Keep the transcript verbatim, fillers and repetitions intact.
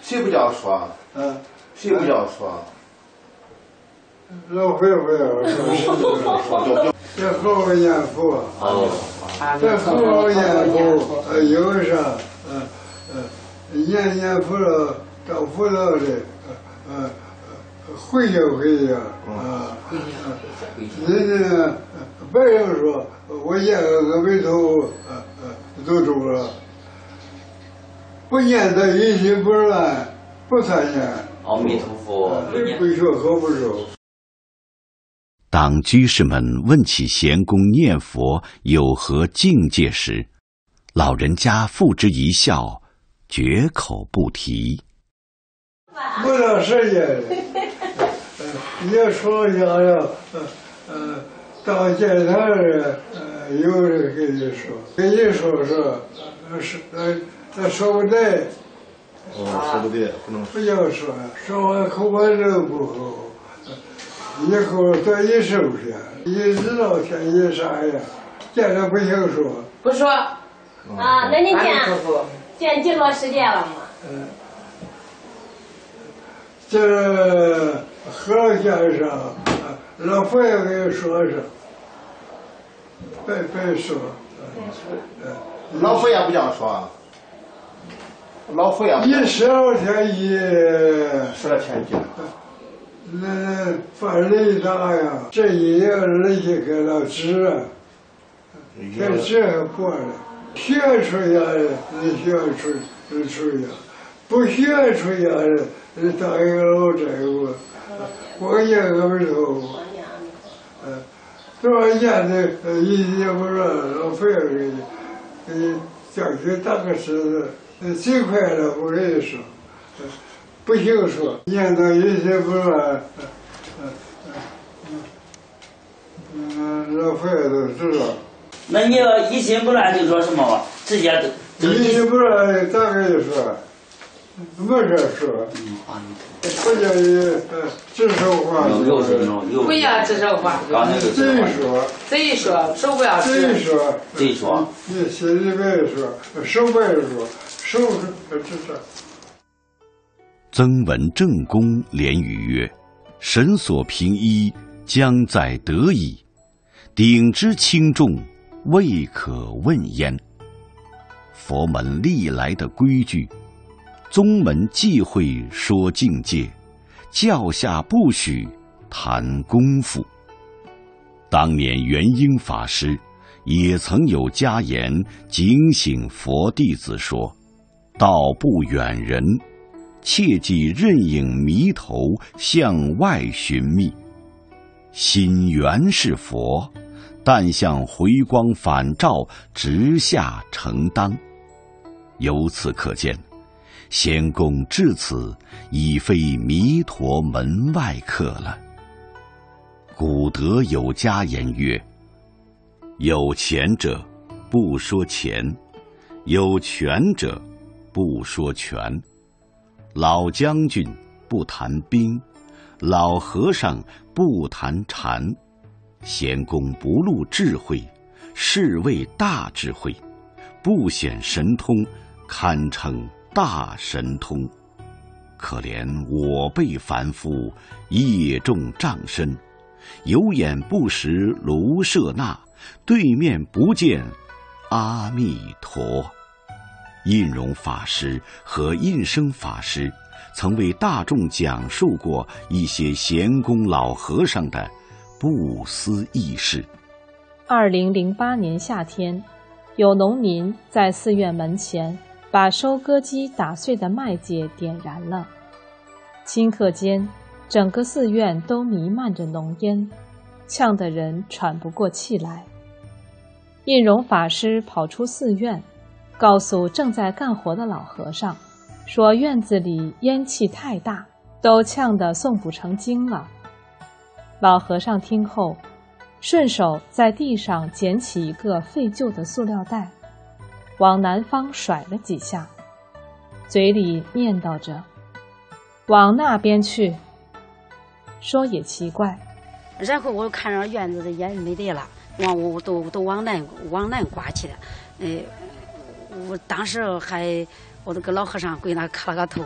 谁不叫说？ 嗯， 谁不叫说？ 老会不要说是这后边念佛， 哦， 这后边念佛，呃，有啥？呃呃，念念佛了，找佛道的，呃呃，回家回家啊。人家白人说，我念个眉头，呃呃，都中了。不念的一心不乱，不参念。 阿弥陀佛， 不学和不受。 当居士们问起贤公念佛有何境界时，老人家付之一笑，绝口不提。 不到时间，也说想要，呃呃，到见他人，呃，有人跟你说，跟你说说，呃是呃，他说不对。 哦，说不对，不能不要说，说完口干舌不好，以后多一收拾。你知道天意啥呀？见了不行说。 不说。啊，那你见见几多时间了吗？ 嗯。这和先生，老佛爷给你说说，别别说。 嗯，老佛爷不叫说。老佛爷一十二天一十二天一那犯雷大呀，这一年人家给了纸，这纸还破了，学出来的你学出你出呀，不学出来的你当一个老债务，我念个眉头，嗯，多少年的一年不让老费给你，给你叫去打个石子。最快了，我跟你说，不行说，念到一心不乱，嗯嗯嗯，老佛爷都知道。 那你要一心不乱就说什么吧？直接就一心不乱，咋跟你说？没事说。嗯，阿弥陀佛。不叫你呃指手画脚。 不要指手画脚。 贼说。 贼说，手不要指。 贼说。 贼说。 你心里边说，手不要说。收拾这这。 曾文正公连语曰：“神所凭依，将在得矣。鼎之轻重，未可问焉。”佛门历来的规矩，宗门忌讳说境界，教下不许谈功夫。当年元英法师也曾有家言警醒佛弟子说：“道不远人，切忌任影迷头向外寻觅。心原是佛，但向回光返照直下承当。”由此可见，仙公至此已非弥陀门外客了。古德有家言曰：“有钱者不说钱，有权者不说权。老将军不谈兵，老和尚不谈禅。贤公不露智慧，是谓大智慧；不显神通，堪称大神通。可怜我辈凡夫，业重障身，有眼不识卢舍那，对面不见阿弥陀。”印容法师和印生法师曾为大众讲述过一些贤公老和尚的不思议事。 二零零八年夏天，有农民在寺院门前把收割机打碎的麦秸点燃了，顷刻间，整个寺院都弥漫着浓烟，呛得人喘不过气来。印容法师跑出寺院，告诉正在干活的老和尚，说院子里烟气太大，都呛得诵不成经了。老和尚听后，顺手在地上捡起一个废旧的塑料袋，往南方甩了几下，嘴里念叨着：“往那边去。”说也奇怪， 然后我看着院子的烟没得了，往我都都往南往南刮去了。呃，我当时还我都跟老和尚跪那磕了个头。